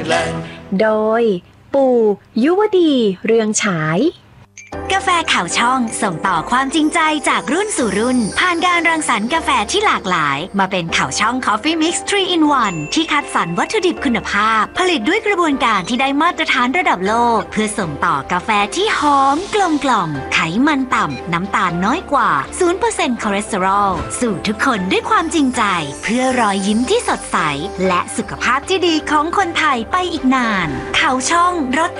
โดยปู่ยุวดีเรืองฉายกาแฟข่าวช่องส่งต่อความจริงใจจากรุ่นสู่รุ่นผ่านการรังสรรค์กาแฟที่หลากหลายมาเป็นข่าวช่อง Coffee Mix 3 in 1 ที่คัดสรรวัตถุดิบคุณภาพผลิตด้วยกระบวนการที่ได้มาตรฐานระดับโลกเพื่อส่งต่อกาแฟที่หอมกลมกล่อมไขมันต่ำน้ำตาลน้อยกว่า 0% คอเลสเตอรอลสู่ทุกคนด้วยความจริงใจเพื่อรอยยิ้มที่สดใสและสุขภาพที่ดีของคนไทยไปอีกนานข่าวช่องรส